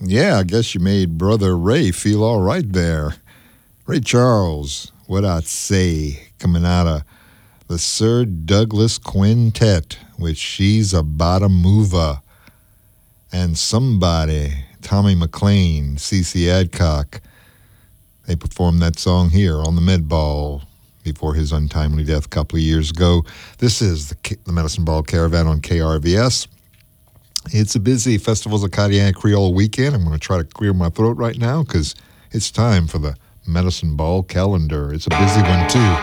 Yeah, I guess you made Brother Ray feel all right there. Ray Charles, what I'd say, coming out of the Sir Douglas Quintet with She's a Bottom Mover. And Somebody, Tommy McLean, CC Adcock. They performed that song here on the Med Ball before his untimely death a couple of years ago. This is the Medicine Ball Caravan on KRVS. It's a busy Festivals of Kadiak Creole weekend. I'm going to try to clear my throat right now because it's time for the Medicine Ball calendar. It's a busy one, too.